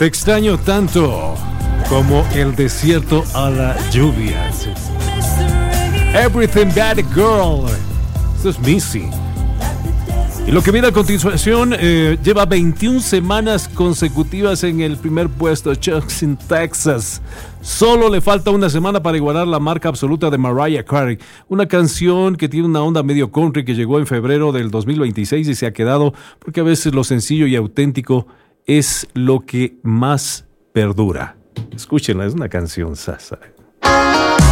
Te extraño tanto como el desierto a la lluvia. Everything But a Girl. Esto es Missy. Y lo que viene a continuación lleva 21 semanas consecutivas en el primer puesto, Chucks in Texas. Solo le falta una semana para igualar la marca absoluta de Mariah Carey. Una canción que tiene una onda medio country que llegó en febrero del 2026 y se ha quedado porque a veces lo sencillo y auténtico es lo que más perdura. Escúchenla, es una canción sasa.